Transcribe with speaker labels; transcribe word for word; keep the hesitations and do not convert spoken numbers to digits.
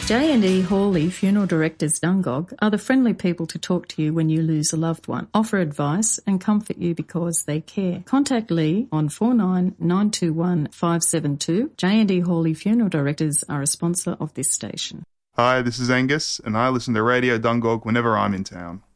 Speaker 1: J and E Hawley Funeral Directors Dungog are the friendly people to talk to you when you lose a loved one, offer advice and comfort you because they care. Contact Lee on four nine nine two one five seven two. J and E Hawley Funeral Directors are a sponsor of this station.
Speaker 2: Hi, this is Angus, and I listen to Radio Dungog whenever I'm in town.